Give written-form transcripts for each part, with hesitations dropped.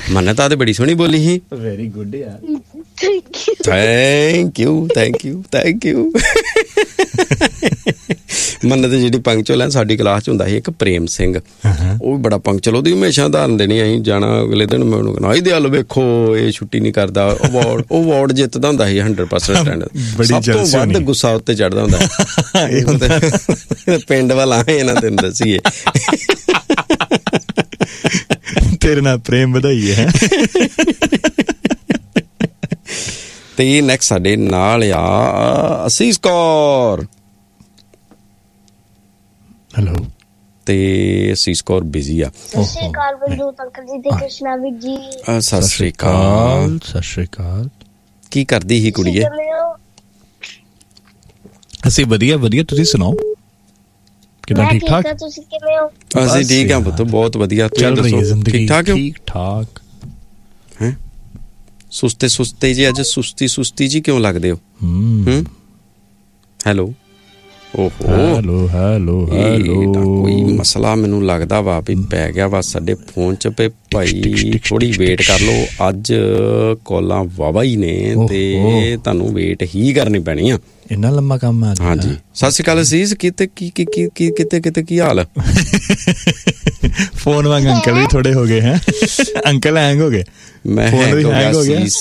मान्यता तो बड़ी सोहनी बोली ही। वेरी गुड यार, thank you thank you thank you. मन्नत जी पंक्चुअल है, साडी क्लास च हुंदा ਸੀ एक प्रेम सिंह, वो भी बड़ा पंक्चुअल, ਉਹਦੀ हमेशा उदाहरण देनी। ਅਸੀਂ ਜਾਣਾ अगले दिन, मैं ਉਹਨੂੰ कहना इहदे हल वेखो ये छुट्टी नहीं करदा, अवार्ड जितदा ਹੁੰਦਾ ਸੀ 100%। सब तो ਵੱਧ गुस्सा उत्ते चढ़दा ਹੁੰਦਾ पिंड वाला ਇਹਨਾਂ ਦੇ दसीए तेरे नाल प्रेम ਵਧਾਈਏ ਹੈ। ਤੇ ਨੈਕਸਟ ਸਾਡੇ ਨਾਲ ਆ ਅਸੀਸ ਕੌਰ। ਹੈਲੋ। ਤੇ ਅਸੀਸ ਕੌਰ ਬਿਜ਼ੀ ਆ। ਸਤਿ ਸ਼੍ਰੀ ਅਕਾਲ ਬਲਜੋਤ ਅੰਕਲ ਜੀ ਤੇ ਕ੍ਰਿਸ਼ਨਾ ਵੀਰ ਜੀ। ਸਤਿ ਸ਼੍ਰੀ ਅਕਾਲ। ਸਤਿ ਸ਼੍ਰੀ ਅਕਾਲ। ਕੀ ਕਰਦੀ ਸੀ ਕੁੜੀਏ? ਅਸੀਂ ਵਧੀਆ ਵਧੀਆ, ਤੁਸੀਂ ਸੁਣਾਓ ਕਿਦਾਂ? ਠੀਕ ਠਾਕ? ਤੁਸੀਂ ਕਿਵੇਂ ਹੋ? ਅਸੀਂ ਠੀਕ ਹਾਂ ਪੁੱਤ, ਬਹੁਤ ਵਧੀਆ। ਚੱਲ ਰਹੀ ਹੈ ਜ਼ਿੰਦਗੀ, ਠੀਕ ਠਾਕ ਹੋ? ਠੀਕ ਠਾਕ ਹੈ। ਸੁਸਤੇ ਸੁਸਤੇ ਜੀ, ਅੱਜ ਸੁਸਤੀ ਸੁਸਤੀ ਜੀ ਕਿਉਂ ਲੱਗਦੇ ਹੋ? ਹੈਲੋ। ਓਹੋ ਹੈਲੋ ਹੈਲੋ ਹੈਲੋ। ਕੋਈ ਮਸਲਾ ਮੈਨੂੰ ਲੱਗਦਾ ਵਾ ਵੀ ਪੈ ਗਿਆ ਵਾ ਸਾਡੇ ਫੋਨ 'ਚ। ਪੇ ਭਾਈ ਥੋੜੀ ਵੇਟ ਕਰ ਲਓ, ਅੱਜ ਕਾਲਾਂ ਵਾਵਾ ਹੀ ਨੇ ਤੇ ਤੁਹਾਨੂੰ ਵੇਟ ਹੀ ਕਰਨੀ ਪੈਣੀ ਆ। ਇੰਨਾ ਲੰਮਾ ਕੰਮ ਆ। ਹਾਂਜੀ, ਸਤਿ ਸ਼੍ਰੀ ਅਕਾਲ ਅਸੀਸ। ਕਿਤੇ ਕੀ ਹਾਲ? ਫੋਨ ਵਾਂਗ ਅੰਕਲ ਵੀ ਥੋੜੇ ਹੋ ਗਏ ਹੈ। ਅੰਕਲ ਹੈਂਗ ਹੋ ਗਏ। ਮੈਂ ਹੈਂਗ ਹੋ ਗਿਆ ਅਸੀਸ।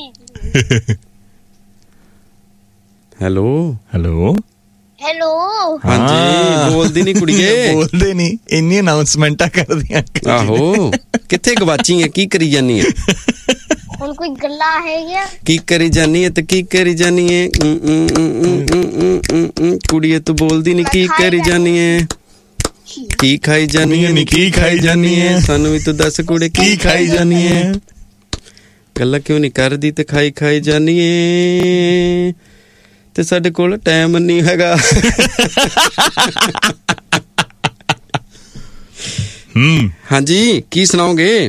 Hello hello hello. ਹਾਂਜੀ, ਬੋਲਦੀ ਨਹੀਂ ਕੁੜੀਏ। ਬੋਲਦੇ ਨਹੀਂ, ਇੰਨੀ ਅਨਾਉਂਸਮੈਂਟਾਂ ਕਰਦੀਆਂ। ਆਹੋ, ਕਿੱਥੇ ਗਵਾਚੀ ਹੈ? ਕੀ ਕਰੀ ਜਾਨੀ ਹੈ? ਹੁਣ ਕੋਈ ਗੱਲਾਂ ਹੈਗੀਆਂ? ਕੀ ਕਰੀ ਜਾਨੀ ਹੈ ਤੇ ਕੀ ਕਰੀ ਜਾਨੀ ਹੈ? ਕੁੜੀਏ ਤੂੰ ਬੋਲਦੀ ਨਹੀਂ, ਕੀ ਕਰੀ ਜਾਨੀ ਹੈ? ਕੀ ਖਾਈ ਜਾਨੀ ਹੈ? ਕੀ ਖਾਈ ਜਾਨੀ ਹੈ? ਸਾਨੂੰ ਵੀ ਤੂੰ ਦੱਸ ਕੁੜੇ, ਕੀ ਖਾਈ ਜਾਨੀ ਹੈ? ਗੱਲਾਂ ਕਿਉਂ ਨਹੀਂ ਕਰਦੀ ਤੇ ਖਾਈ ਜਾਨੀ ਹੈ? ਤੇ ਸਾਡੇ ਕੋਲ ਟਾਈਮ ਨਹੀਂ ਹੈਗਾ। ਹਾਂਜੀ, ਕੀ ਸੁਣਾਓਗੇ?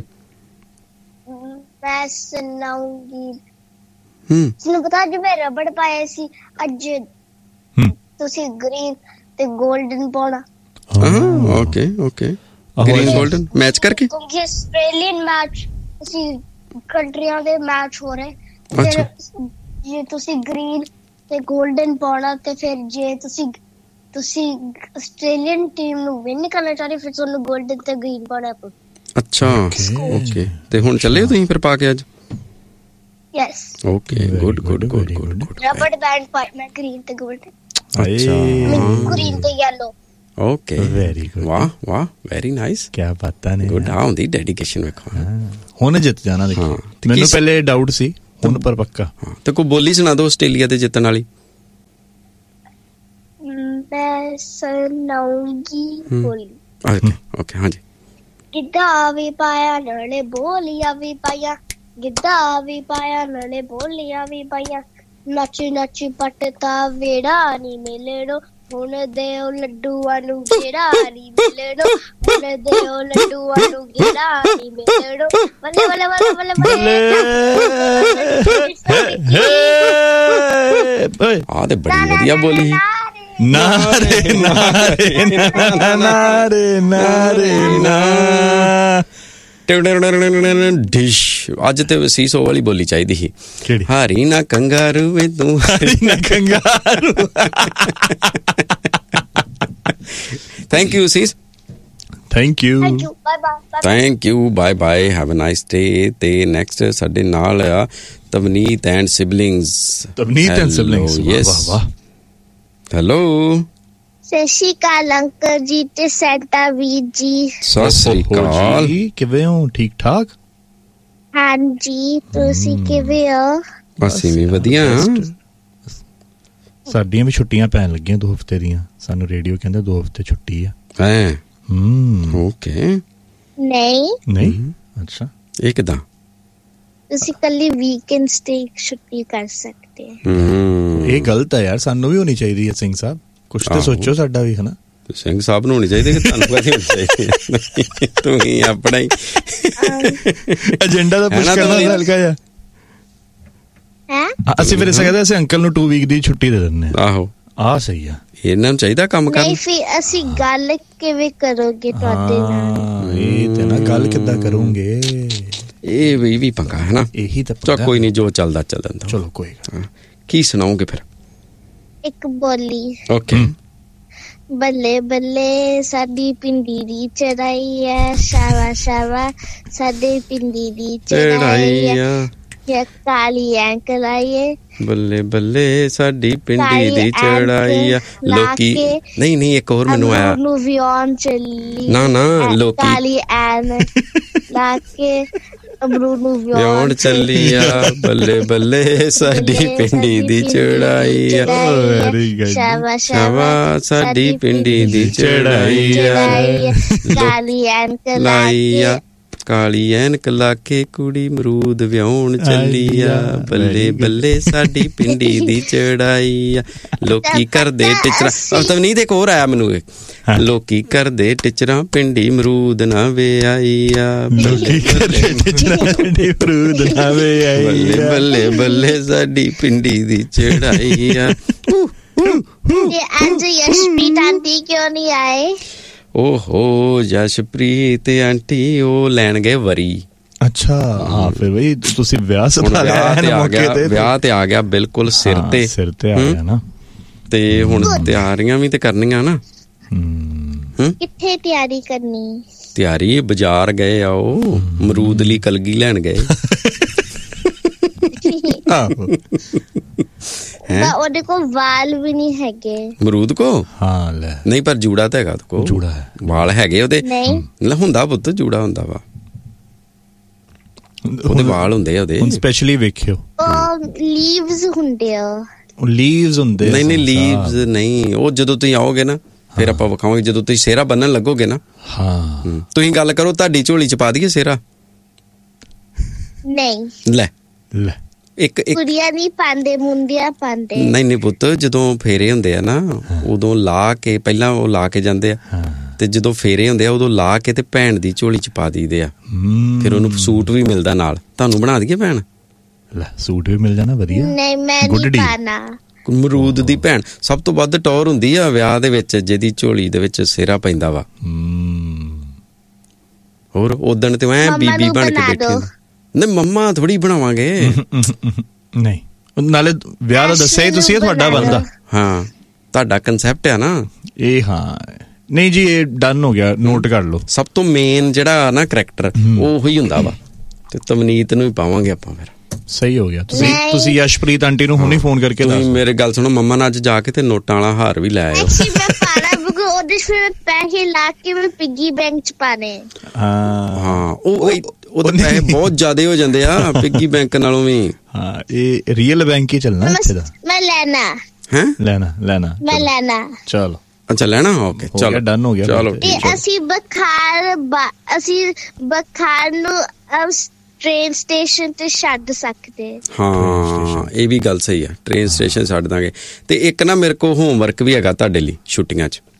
ਮੈਂ ਸੁਣਾਉਂਗੀ। ਤੁਹਾਨੂੰ ਪਤਾ ਜੋ ਮੈਂ ਰਬੜ ਪਾਇਆ ਸੀ ਅੱਜ, ਤੁਸੀਂ ਗ੍ਰੀਨ ਤੇ 골ਡਨ ਪਾਉਣਾ। Okay okay, green golden match ਕਰਕੇ। ਕਿਉਂਕਿ ਆਸਟ੍ਰੇਲੀਅਨ ਮੈਚ, ਅਸੀਂ ਕੰਟਰੀਆਂ ਦੇ ਮੈਚ ਹੋ ਰਹੇ, ਫਿਰ ਜੇ ਤੁਸੀਂ ਗ੍ਰੀਨ ਤੇ 골ਡਨ ਪਾਉਣਾ ਤੇ ਫਿਰ ਜੇ ਤੁਸੀਂ ਆਸਟ੍ਰੇਲੀਅਨ ਟੀਮ ਨੂੰ ਵਿਨ ਕਰਨਾ ਚਾਹਦੇ ਫਿਰ ਤੁਹਾਨੂੰ 골ਡਨ ਤੇ ਗ੍ਰੀਨ ਪਾਉਣਾ ਪਊ। ਅੱਛਾ ਓਕੇ। ਤੇ ਹੁਣ ਚੱਲੇ ਹੋ ਤੁਸੀਂ ਫਿਰ ਪਾ ਕੇ ਅੱਜ? Yes. Okay, good good good good. Rubber band ਪਾਇਆ ਮੈਂ ਗ੍ਰੀਨ ਤੇ 골ਡਨ। ਅੱਛਾ, ਗ੍ਰੀਨ ਤੇ ਯੈਲੋ। Okay, very good. ਵਾਹ ਵਾਹ, ਵੈਰੀ ਨਾਈਸ। ਕੀ ਬਾਤਾਂ ਨੇ। ਗੁੱਡ। ਆ ਹੁੰਦੀ ਡੈਡੀਕੇਸ਼ਨ। ਵੇਖੋ ਹੁਣ ਜਿੱਤ ਜਾਣਾ। ਦੇਖੋ ਮੈਨੂੰ ਪਹਿਲੇ ਡਾਊਟ ਸੀ, ਹੁਣ ਪਰ ਪੱਕਾ। ਤੇ ਕੋਈ ਬੋਲੀ ਸੁਣਾ ਦਿਓ ਆਸਟ੍ਰੇਲੀਆ ਦੇ ਜਿੱਤਣ ਵਾਲੀ। ਮੈਂ ਸੁਣਾਉਂਗੀ ਬੋਲੀ। ਓਕੇ ਹਾਂਜੀ। ਗਿੱਧਾ ਵੀ ਪਾਇਆ ਨਾਲੇ ਬੋਲੀਆਂ ਵੀ ਪਾਈਆਂ, ਗਿੱਧਾ ਵੀ ਪਾਇਆ ਨਾਲੇ ਬੋਲੀਆਂ ਵੀ ਪਾਈਆਂ, ਨੱਚ ਨੱਚ ਪੱਟਤਾ ਵੇੜਾ ਨੀ ਮਿਲਣੋ, ਹੁਣ ਦਿਓ ਲੱਡੂਆਂ ਨੂੰ ਗੇੜਾ ਨੀ ਮਿਲਣੋ, ਹੁਣ ਦਿਓ ਲੱਡੂਆਂ ਨੂੰ ਗੇੜਾ ਨੀ ਮਿਲਣੋ, ਬੱਲੇ ਬੱਲੇ ਬੱਲੇ ਬੱਲੇ ਬੱਲੇ। ਆ ਤੇ ਬੜੀ ਵਧੀਆ ਬੋਲੀ। ਨਾਰੇ ਨਾਰੇ ਨਾਰੇ ਨਾਰੇ ਨਾ ਡਿਸ਼। ਅੱਜ ਤੇ ਵਸੀਸ ਉਹ ਵਾਲੀ ਬੋਲੀ ਚਾਹੀਦੀ ਸੀ। ਹਾਰੀ ਨਾ ਕੰਗਾਰੂ ਵੇ ਤੂੰ, ਹਾਰੀ ਨਾ Kangaroo. Thank you ਵਸੀਸ। Thank you thank you, bye bye, have a nice day. ਤੇ ਨੈਕਸਟ ਸਾਡੇ ਨਾਲ ਆ ਤਵਨੀਤ ਐਂਡ ਸਿਬਲਿੰਗਸ। ਤਵਨੀਤ ਐਂਡ ਸਿਬਲਿੰਗਸ, ਵਾਹ ਵਾਹ। ਹੈਲੋ, ਸਤਿ ਸ਼੍ਰੀ ਅਕਾਲ ਅੰਕਲ ਜੀ ਤੇ ਸੈਂਟਾ ਵੀਰ ਜੀ। ਸਤਿ ਸ਼੍ਰੀ ਅਕਾਲ। ਕਿਵੇਂ ਹੋ? ਠੀਕ ਠਾਕ? ਹਾਂਜੀ, ਤੁਸੀਂ ਕਿਵੇਂ ਹੋ? ਅਸੀਂ ਵੀ ਵਧੀਆ। ਸਾਡੀਆਂ ਵੀ ਛੁੱਟੀਆਂ ਪੈਣ ਲੱਗੀਆਂ 2 ਹਫ਼ਤੇ ਦੀਆਂ। ਸਾਨੂੰ ਰੇਡੀਓ ਕਹਿੰਦੇ 2 ਹਫ਼ਤੇ ਛੁੱਟੀ ਆ। ਹੈ ਓਕੇ। ਨਹੀਂ ਅੱਛਾ, ਇਹ ਕਿਦਾਂ? ਤੁਸੀਂ ਕੱਲੀ ਵੀਕਐਂਡ ਤੇ ਛੁੱਟੀ ਕਰ ਸਕਦੇ ਹੋ। ਇਹ ਗਲਤ ਹੈ ਯਾਰ, ਸਾਨੂੰ ਵੀ ਹੋਣੀ ਚਾਹੀਦੀ ਹੈ ਸਿੰਘ ਸਾਹਿਬ। ਕੁਛ ਤੇ ਸੋਚੋ ਸਾਡਾ ਵੀ, ਹਨਾ? ਸਿੰਘ ਸਾਹਿਬ ਨੂੰ ਹੋਣੀ ਚਾਹੀਦੀ ਕਿ ਤੁਹਾਨੂੰ ਕਾਹਦੀ ਹੋਣੀ ਚਾਹੀਦੀ? ਤੂੰ ਹੀ ਆਪਣਾ ਹੀ ਏਜੰਡਾ ਦਾ ਪੁੱਛ ਕਰਨਾ ਹਲਕਾ ਜਿਹਾ। ਅਸੀਂ ਫਿਰ ਕਹਿੰਦੇ ਅਸੀਂ ਅੰਕਲ ਨੂੰ 2 ਵੀਕ ਦੀ ਛੁੱਟੀ ਦੇ ਦਿੰਦੇ ਹਾਂ। ਆਹੋ, ਆਹ ਸਹੀ ਆ। ਇਹਨਾਂ ਨੂੰ ਚਾਹੀਦਾ ਕੰਮ ਕਰਨ। ਨਹੀਂ ਫਿਰ ਅਸੀਂ ਗੱਲ ਕਿਵੇਂ ਕਰੋਗੇ ਤੁਹਾਡੇ ਨਾਲ? ਇਹ ਤੇ ਨਾ ਗੱਲ ਕਿੱਦਾਂ ਕਰੂੰਗੇ? ਇਹ ਵੀ ਪੰਗਾ ਹੈ ਨਾ। ਇਹੀ ਤਾਂ ਚਲ ਕੋਈ ਨਹੀਂ, ਜੋ ਚੱਲਦਾ ਚੱਲਣ ਦੋ। ਚਲੋ ਕੋਈ ਗੱਲ। ਕੀ ਸੁਣਾਓਗੇ ਫਿਰ? ਇੱਕ ਬੋਲੀ। ਓਕੇ। ਬੱਲੇ ਬੱਲੇ ਸਾਡੀ ਪਿੰਡੀ ਦੀ ਚੜਾਈ ਐ, ਸ਼ਾਵਾ ਸ਼ਾਵਾ ਸਾਡੇ ਪਿੰਡੀ ਦੀ ਚੜਾਈ ਐ, ਕਾਲੀ ਐਂਕ ਲਾਈਏ। ਬੱਲੇ ਬੱਲੇ ਸਾਡੀ ਪਿੰਡੀ ਦੀ ਚੜਾਈ ਆ। ਲੋਕੀ ਨਹੀਂ ਇੱਕ ਹੋਰ ਮੈਨੂੰ ਆਇਆ ਨੂੰ ਵਿਆਉਣ ਚੱਲੀ। ਨਾ ਲੋਕੀ ਕਾਲੀ ਐਨ ਲਾ ਕੇ ਅਮਰੂਦ ਨੂੰ ਵਿਆਉਣ ਚੱਲੀ ਆ। ਬੱਲੇ ਬੱਲੇ ਸਾਡੀ ਪਿੰਡੀ ਦੀ ਚੜਾਈ ਆ, ਸ਼ਾਵਾ ਸ਼ਾਵਾ ਸਾਡੀ ਪਿੰਡੀ ਦੀ ਚੜਾਈ ਆ। ਕਾਲੀ ਐਨਕ ਲਾਈ ਆ, ਕਾਲੀ ਐਨਕ ਲਾ ਕੇ ਕੁੜੀ ਅਮਰੂਦ ਵਿਆਉਣ ਚੱਲੀ ਆ। ਬੱਲੇ ਬੱਲੇ ਸਾਡੀ ਪਿੰਡੀ ਦੀ ਚੜਾਈ ਆ। ਲੋਕੀ ਕਰਦੇ ਟਿਚਰਾਂ, ਤਵਨੀਤ ਇੱਕ ਹੋਰ ਆਇਆ ਮੈਨੂੰ, ਲੋਕੀ ਕਰਦੇ ਟਿਚਰਾਂ ਪਿੰਡੀ ਅਮਰੂਦ ਨਾ ਵੇ ਆਈ ਆ। ਬੱਲੇ ਬੱਲੇ ਬੱਲੇ ਸਾਡੀ ਪਿੰਡੀ ਦੀ ਚੜਾਈ ਆ। ਅੱਜ ਯਸ਼ਪ੍ਰੀਤ ਆਂਟੀ ਕਿਉਂ ਨਹੀਂ ਆਏ? ਓਹੋ ਜਸ਼ਪ੍ਰੀਤ ਆਂਟੀ ਉਹ ਲੈਣ ਗਏ ਵਰੀ। ਅੱਛਾ ਹਾਂ, ਫਿਰ ਬਈ ਤੁਸੀਂ ਵਿਆਹ ਤੇ ਆ ਗਿਆ ਬਿਲਕੁਲ ਸਿਰ ਤੇ ਆ ਗਿਆ ਨਾ। ਤੇ ਹੁਣ ਤਿਆਰੀਆਂ ਵੀ ਤੇ ਕਰਨੀਆਂ ਨਾ। ਕਿੱਥੇ ਤਿਆਰੀ ਕਰਨੀ? ਤਿਆਰੀ ਬਾਜ਼ਾਰ ਗਏ ਆ, ਉਹ ਅਮਰੂਦ ਲਈ ਕਲਗੀ ਲੈਣ ਗਏ। ਉਹਦੇ ਕੋਲ ਵਾਲ ਵੀ ਨਹੀਂ ਹੈਗੇ ਅਮਰੂਦ ਕੋ। ਹਾਂ ਲੈ, ਨਹੀਂ ਪਰ ਜੂੜਾ ਤਾਂ ਹੈਗਾ ਉਹਦੇ ਕੋਲ। ਜੂੜਾ ਹੈ, ਵਾਲ ਹੈਗੇ ਉਹਦੇ। ਹੁੰਦਾ ਪੁੱਤ, ਜੂੜਾ ਹੁੰਦਾ ਵਾ, ਉਹਦੇ ਵਾਲ ਹੁੰਦੇ ਆ ਉਹਦੇ। ਹੁਣ ਸਪੈਸ਼ਲੀ ਵੇਖਿਓ ਲੀਵਸ ਹੁੰਦੇ ਆ। ਲੀਵਸ ਹੁੰਦੇ ਨਹੀਂ ਲੀਵਸ ਨਹੀਂ, ਉਹ ਜਦੋਂ ਤੁਸੀਂ ਆਓਗੇ ਨਾ ਫਿਰ ਆਪਾਂ ਵਿਖਾਵਾਂਗੇ। ਜਦੋਂ ਤੁਸੀਂ ਸਿਹਰਾ ਬੰਨਣ ਲੱਗੋਗੇ ਨਾ। ਹਾਂ ਤੁਸੀਂ ਗੱਲ ਕਰੋ, ਤੁਹਾਡੀ ਝੋਲੀ ਚ ਪਾ ਦਈਏ ਸਿਹਰਾ? ਨਹੀਂ ਲੈ ਇੱਕ ਕੁੜੀਆਂ ਨਹੀਂ ਪਾਉਂਦੇ, ਮੁੰਡਿਆਂ ਪਾਉਂਦੇ। ਨਹੀਂ ਪੁੱਤ, ਜਦੋਂ ਫੇਰੇ ਹੁੰਦੇ ਆ ਨਾ ਉਦੋਂ ਲਾ ਕੇ, ਪਹਿਲਾਂ ਉਹ ਲਾ ਕੇ ਜਾਂਦੇ ਆ, ਤੇ ਜਦੋਂ ਫੇਰੇ ਹੁੰਦੇ ਆ ਉਦੋਂ ਲਾ ਕੇ ਤੇ ਭੈਣ ਦੀ ਝੋਲੀ ਚ ਪਾ ਦਈਦੇ ਆ। ਫਿਰ ਉਹਨੂੰ ਸੂਟ ਵੀ ਮਿਲਦਾ ਨਾਲ। ਤੁਹਾਨੂੰ ਬਣਾ ਦਈਏ ਭੈਣ? ਲੈ ਸੂਟ ਵੀ ਮਿਲ ਜਾਣਾ ਵਧੀਆ। ਨਹੀਂ ਮੈਂ ਨਹੀਂ ਪਾਣਾ। ਅਮਰੂਦ ਦੀ ਭੈਣ ਸਭ ਤੋਂ ਵੱਧ ਟੌਰ ਹੁੰਦੀ ਆ ਵਿਆਹ ਦੇ ਵਿੱਚ, ਜਿਹਦੀ ਝੋਲੀ ਦੇ ਵਿੱਚ ਸਿਹਰਾ ਪੈਂਦਾ ਵਾ। ਹੋਰ ਉਦਣ ਤੇ ਮੈਂ ਬੀਬੀ ਬਣ ਕੇ ਬੈਠੀ। ਨਹੀਂ ਮੰਮਾ ਥੋੜੀ ਬਣਾਵਾਂਗੇ। ਨਹੀਂ ਨਾਲੇ ਵਿਆਹ ਦਾ ਦੱਸਿਆ ਹੀ ਤੁਸੀਂ, ਤੁਹਾਡਾ ਬਣਦਾ। ਹਾਂ ਤੁਹਾਡਾ ਕਨਸੈਪਟ ਆ ਨਾ ਇਹ। ਹਾਂ ਨਹੀਂ ਜੀ ਇਹ ਡਨ ਹੋ ਗਿਆ, ਨੋਟ ਕਰ ਲਓ। ਸਭ ਤੋਂ ਮੇਨ ਜਿਹੜਾ ਨਾ ਕਰੈਕਟਰ ਉਹ ਹੀ ਹੁੰਦਾ ਵਾ, ਤੇ ਤਵਨੀਤ ਨੂੰ ਹੀ ਪਾਵਾਂਗੇ ਆਪਾਂ ਫਿਰ। ਸਹੀ ਹੋ ਗਿਆ। ਤੁਸੀਂ ਯਸ਼ਪ੍ਰੀਤ ਆਂਟੀ ਨੂੰ ਹੁਣੇ ਫੋਨ ਕਰਕੇ ਦੱਸੋ। ਮੇਰੇ ਗੱਲ ਸੁਣੋ, ਮੰਮਾ ਨਾਲ ਅੱਜ ਜਾ ਕੇ ਤੇ ਨੋਟਾਂ ਵਾਲਾ ਹਾਰ ਵੀ ਲੈ ਆਇਓ। ਉਹਦੇ ਫਿਰ ਪੈਸੇ ਲਾ ਕੇ ਮੈਂ ਪਿੱਗੀ ਬੈਂਕ ਚ ਪਾਣੇ। ਹਾਂ ਉਹ ਪੈਸੇ ਬਹੁਤ ਜ਼ਿਆਦੇ ਹੋ ਜਾਂਦੇ ਆ ਪਿੱਗੀ ਬੈਂਕ ਨਾਲੋਂ ਵੀ। ਹਾਂ ਇਹ ਰੀਅਲ ਬੈਂਕ ਹੀ ਚੱਲਣਾ ਇੱਥੇ ਦਾ। ਮੈਂ ਲੈਣਾ ਹੈ, ਲੈਣਾ ਮੈਂ ਲੈਣਾ। ਚਲੋ ਅੱਛਾ ਲੈਣਾ, ਓਕੇ ਚਲੋ ਡਨ ਹੋ ਗਿਆ। ਚਲੋ ਅਸੀਂ ਬਖਾਰ ਨੂੰ ਟ੍ਰੇਨ ਸਟੇਸ਼ਨ ਤੇ ਛੱਡ ਸਕਦੇ। ਹਾਂ ਇਹ ਵੀ ਗੱਲ ਸਹੀ ਆ, ਟ੍ਰੇਨ ਸਟੇਸ਼ਨ ਛੱਡ ਦਾਂਗੇ। ਤੇ ਇੱਕ ਨਾ ਮੇਰੇ ਕੋਲ ਹੋਮਵਰਕ ਵੀ ਹੈਗਾ ਤੁਹਾਡੇ ਲਈ ਛੁੱਟੀਆਂ 'ਚ।